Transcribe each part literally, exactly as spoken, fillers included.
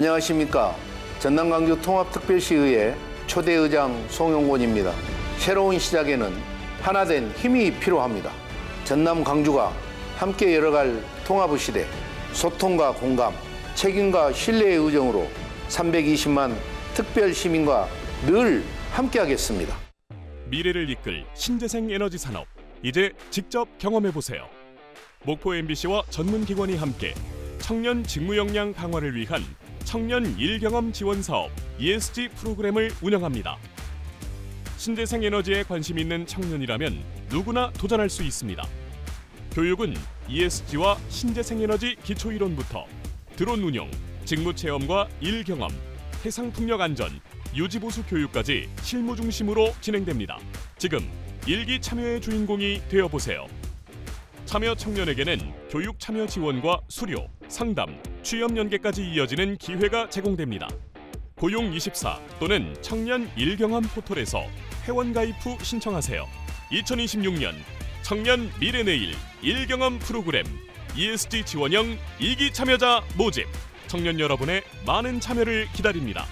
안녕하십니까. 전남 광주 통합특별시의회 초대의장 송영곤입니다. 새로운 시작에는 하나된 힘이 필요합니다. 전남 광주가 함께 열어갈 통합의 시대, 소통과 공감, 책임과 신뢰의 의정으로 삼백이십만 특별 시민과 늘 함께하겠습니다. 미래를 이끌 신재생 에너지 산업, 이제 직접 경험해보세요. 목포 엠비씨와 전문기관이 함께 청년 직무 역량 강화를 위한 청년 일경험 지원 사업 이에스지 프로그램을 운영합니다. 신재생 에너지에 관심 있는 청년이라면 누구나 도전할 수 있습니다. 교육은 이에스지와 신재생 에너지 기초이론부터 드론 운용, 직무 체험과 일 경험, 해상 풍력 안전, 유지보수 교육까지 실무 중심으로 진행됩니다. 지금 일기 참여의 주인공이 되어보세요. 참여 청년에게는 교육 참여 지원과 수료, 상담, 취업 연계까지 이어지는 기회가 제공됩니다. 고용이십사 또는 청년 일경험 포털에서 회원가입 후 신청하세요. 이천이십육 년 청년 미래내일 일경험 프로그램 이에스지 지원형 일기 참여자 모집. 청년 여러분의 많은 참여를 기다립니다.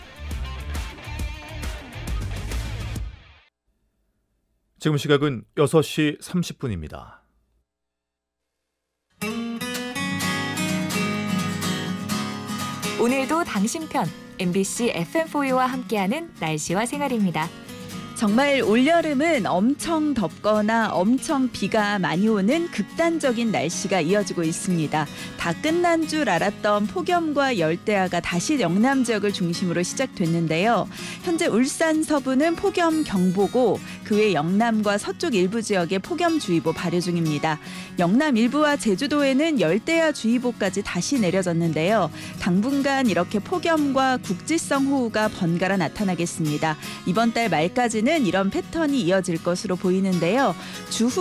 지금 시각은 여섯 시 삼십 분입니다. 오늘도 당신 편 엠비씨 에프엠포유와 함께하는 날씨와 생활입니다. 정말 올여름은 엄청 덥거나 엄청 비가 많이 오는 극단적인 날씨가 이어지고 있습니다. 다 끝난 줄 알았던 폭염과 열대야가 다시 영남 지역을 중심으로 시작됐는데요. 현재 울산 서부는 폭염 경보고 그 외 영남과 서쪽 일부 지역에 폭염주의보 발효 중입니다. 영남 일부와 제주도에는 열대야주의보까지 다시 내려졌는데요. 당분간 이렇게 폭염과 국지성 호우가 번갈아 나타나겠습니다. 이번 달 말까지는 이런 패턴이 이어질 것으로 보이는데요. 주후